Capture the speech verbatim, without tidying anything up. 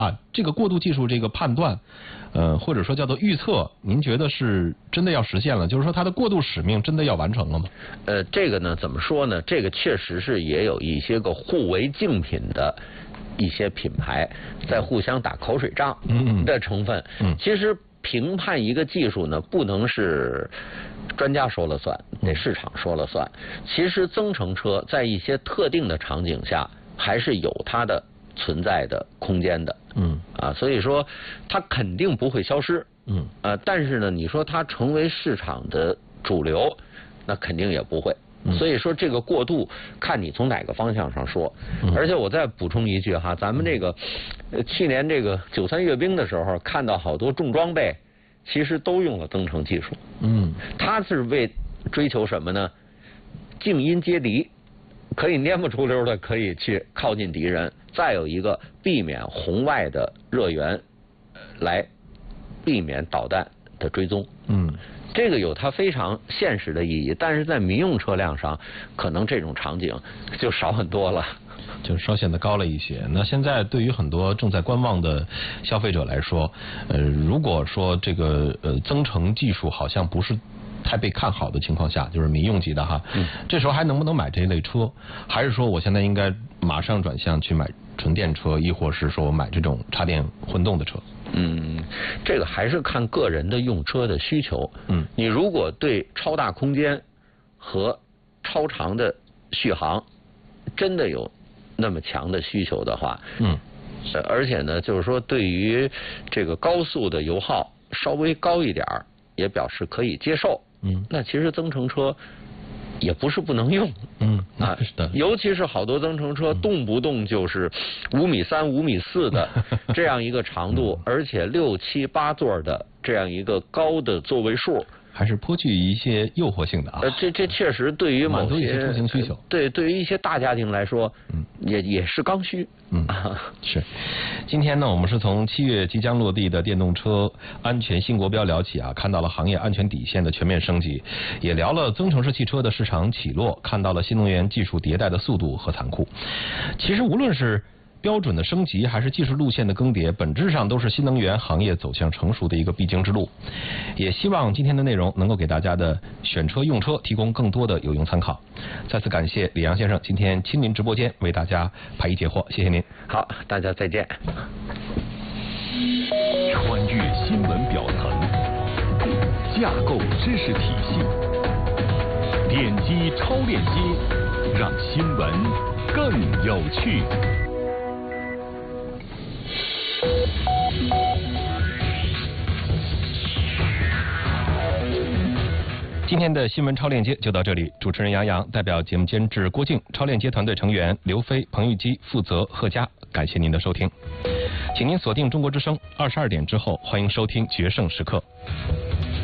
啊，这个过渡技术这个判断，呃，或者说叫做预测，您觉得是真的要实现了？就是说它的过渡使命真的要完成了吗？ 呃，这个呢，怎么说呢？这个确实是也有一些个互为竞品的一些品牌在互相打口水仗的成分。嗯，其实评判一个技术呢，不能是专家说了算，得市场说了算。其实增程车在一些特定的场景下，还是有它的存在的空间的。嗯啊，所以说它肯定不会消失。嗯啊，但是呢，你说它成为市场的主流，那肯定也不会。所以说这个过渡，看你从哪个方向上说。而且我再补充一句哈，咱们这个呃去年这个九三阅兵的时候，看到好多重装备，其实都用了增程技术。嗯，它是为追求什么呢？静音接敌，可以蔫不出溜的可以去靠近敌人。再有一个，避免红外的热源来避免导弹的追踪。嗯。这个有它非常现实的意义，但是在民用车辆上，可能这种场景就少很多了， 就稍显得高了一些。那现在对于很多正在观望的消费者来说，呃，如果说这个呃增程技术好像不是太被看好的情况下，就是民用级的哈，嗯，这时候还能不能买这一类车？还是说我现在应该马上转向去买纯电车，亦或是说买这种插电混动的车？ 嗯，这个还是看个人的用车的需求。嗯，你如果对超大空间和超长的续航真的有那么强的需求的话，嗯，而且呢，就是说对于这个高速的油耗稍微高一点儿，也表示可以接受。嗯，那其实增程车也不是不能用。嗯啊，是的，尤其是好多增程车动不动就是五米三、五米四的这样一个长度，而且六七八座的这样一个高的座位数， 还是颇具一些诱惑性的啊。 呃，这这确实对于某些出行需求， 对对于一些大家庭来说，嗯，也也是刚需。 嗯，是。今天呢，我们是从七月即将落地的电动车安全新国标聊起啊，看到了行业安全底线的全面升级，也聊了增程式汽车的市场起落，看到了新能源技术迭代的速度和残酷。其实无论是标准的升级还是技术路线的更迭，本质上都是新能源行业走向成熟的一个必经之路。也希望今天的内容能够给大家的选车用车提供更多的有用参考。再次感谢李阳先生今天亲临直播间为大家排疑解惑，谢谢您。 好，大家再见。 穿越新闻表层，架构知识体系，点击超链接，让新闻更有趣。 今天的新闻超链接就到这里，主持人杨洋代表节目监制郭靖、超链接团队成员刘飞、彭玉基、负责贺佳，感谢您的收听，请您锁定中国之声，二十二点之后欢迎收听决胜时刻。